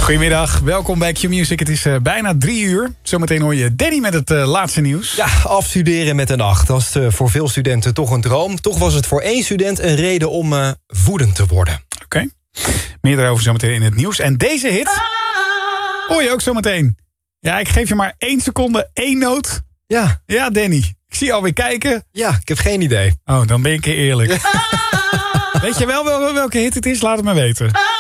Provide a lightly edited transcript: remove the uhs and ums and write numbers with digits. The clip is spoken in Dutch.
Goedemiddag, welkom bij Q-Music. Het is bijna 3 uur. Zometeen hoor je Danny met het laatste nieuws. Ja, afstuderen met een 8. Dat is voor veel studenten toch een droom. Toch was het voor 1 student een reden om woedend te worden. Oké. Meer daarover zometeen in het nieuws. En deze hit hoor je ook zometeen. Ja, ik geef je maar 1 seconde, 1 noot. Ja. Ja, Danny. Ik zie je alweer kijken. Ja, ik heb geen idee. Oh, dan ben ik eerlijk. Weet je wel welke hit het is? Laat het me weten.